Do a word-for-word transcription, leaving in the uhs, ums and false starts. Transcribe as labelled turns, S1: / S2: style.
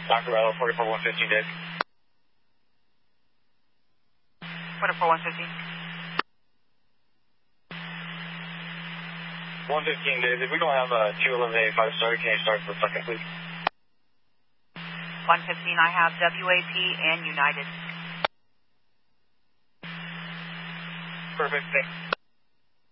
S1: Doctor L, forty-four one fifteen, Dave.
S2: forty-four one fifteen.
S1: one fifteen, Dave. If we don't have a two eleven eighty-five started, can you start for a second, please?
S2: one fifteen, I have W A P and United.
S1: Perfect, thanks.